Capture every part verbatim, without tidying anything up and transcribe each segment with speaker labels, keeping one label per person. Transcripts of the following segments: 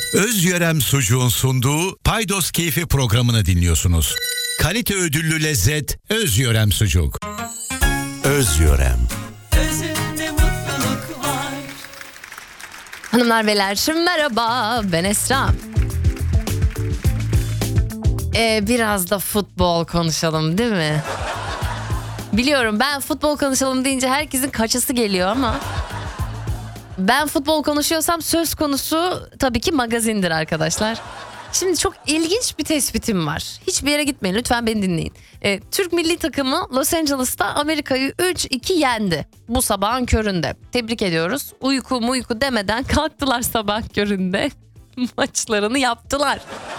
Speaker 1: Özyörem Sucuğun sunduğu Paydos Keyfi programını dinliyorsunuz. Kalite ödüllü lezzet Özyörem Sucuk. Özyörem.
Speaker 2: Özünde mutluluk var.
Speaker 3: Hanımlar beyler merhaba, ben Esra. Ee, biraz da futbol konuşalım değil mi? Biliyorum, ben futbol konuşalım deyince herkesin kaçası geliyor ama ben futbol konuşuyorsam söz konusu tabii ki magazindir arkadaşlar. Şimdi çok ilginç bir tespitim var. Hiçbir yere gitmeyin, lütfen beni dinleyin. Ee, Türk milli takımı Los Angeles'ta Amerika'yı üç iki yendi. Bu sabahın köründe. Tebrik ediyoruz. Uyku muyku demeden kalktılar sabah köründe. Maçlarını yaptılar.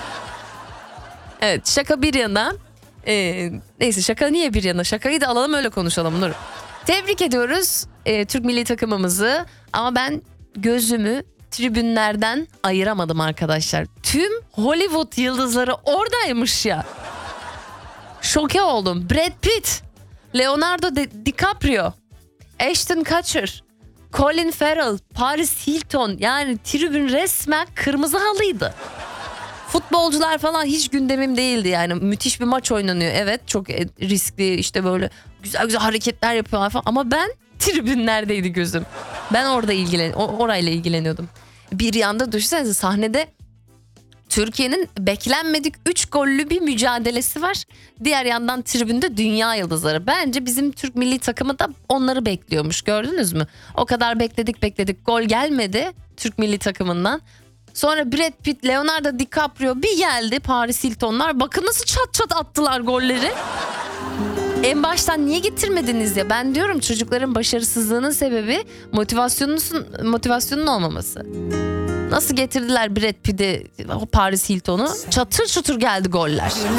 Speaker 3: Evet, şaka bir yana. Ee, neyse şaka niye bir yana? Şakayı da alalım, öyle konuşalım Nur. Tebrik ediyoruz e, Türk milli takımımızı. Ama ben gözümü tribünlerden ayıramadım arkadaşlar. Tüm Hollywood yıldızları oradaymış ya. Şoke oldum. Brad Pitt, Leonardo Di- DiCaprio, Ashton Kutcher, Colin Farrell, Paris Hilton, yani tribün resmen kırmızı halıydı. Futbolcular falan hiç gündemim değildi yani. Müthiş bir maç oynanıyor. Evet, çok riskli, işte böyle güzel güzel hareketler yapıyorlar falan. Ama ben tribünlerdeydi gözüm. Ben orada ilgilen orayla ilgileniyordum. Bir yanda düşünsenize, sahnede Türkiye'nin beklenmedik üç gollü bir mücadelesi var. Diğer yandan tribünde dünya yıldızları. Bence bizim Türk milli takımı da onları bekliyormuş, gördünüz mü? O kadar bekledik bekledik, gol gelmedi Türk milli takımından. Sonra Brad Pitt, Leonardo DiCaprio bir geldi, Paris Hilton'lar. Bakın nasıl çat çat attılar golleri. En baştan niye getirmediniz ya? Ben diyorum, çocukların başarısızlığının sebebi motivasyonunun, motivasyonun olmaması. Nasıl getirdiler Brad Pitt'i, Paris Hilton'u? Çatır çutur geldi goller.